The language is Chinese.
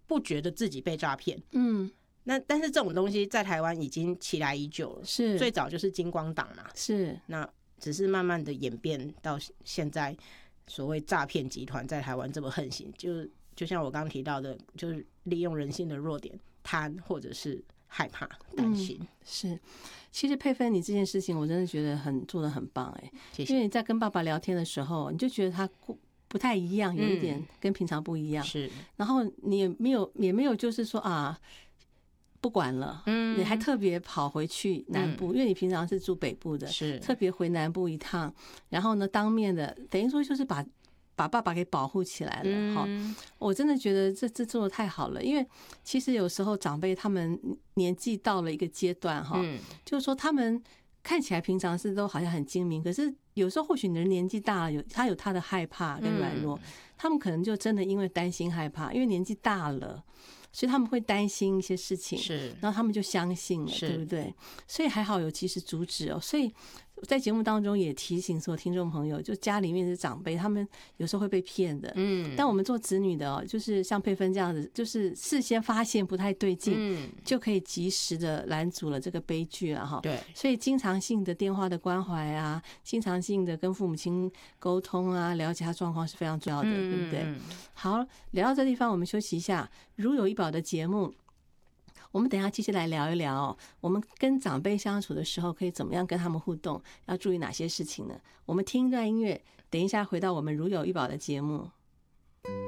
不觉得自己被诈骗。但是这种东西在台湾已经起来已久了， 是最早就是金光党嘛， 是那只是慢慢的演变到现在，所谓诈骗集团在台湾这么横行，就像我刚刚提到的，就是利用人性的弱点，贪或者是害怕、担心。 是，其实佩芬你这件事情，我真的觉得做得很棒谢谢。 因为你在跟爸爸聊天的时候，你就觉得他不太一样，有一点跟平常不一样。 是， 然后你也没有就是说啊。不管了，你还特别跑回去南部，因为你平常是住北部的， 是特别回南部一趟，然后呢，当面的等于说就是把爸爸给保护起来了。我真的觉得这做得太好了，因为其实有时候长辈他们年纪到了一个阶段就是说他们看起来平常是都好像很精明，可是有时候或许你的年纪大了，他有他的害怕跟软弱，他们可能就真的因为担心害怕，因为年纪大了。所以他们会担心一些事情，然后他们就相信了，对不对？所以还好有及时阻止所以在节目当中也提醒所有听众朋友，就家里面的长辈，他们有时候会被骗的。但我们做子女的就是像佩芬这样子，就是事先发现不太对劲，就可以及时的拦阻了这个悲剧了对， 所以经常性的电话的关怀啊，经常性的跟父母亲沟通啊，了解他状况是非常重要的，对不对？好，聊到这地方，我们休息一下。如有一宝的节目，我们等一下继续来聊一聊，我们跟长辈相处的时候可以怎么样跟他们互动，要注意哪些事情呢？我们听一段音乐，等一下回到我们如有一宝的节目。